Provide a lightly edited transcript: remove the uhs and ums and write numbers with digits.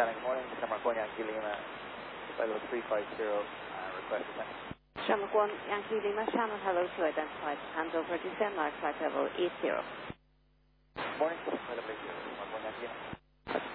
Shannon, good morning. Shamrock 1 Yankee Lima, Kilo 350, request attention. Shamrock 1 Yankee Lima, Shannon, hello to identified. Hands over, descend now, flight level 80. Morning, Kilo 350, Shamrock 1 Yankee Lima.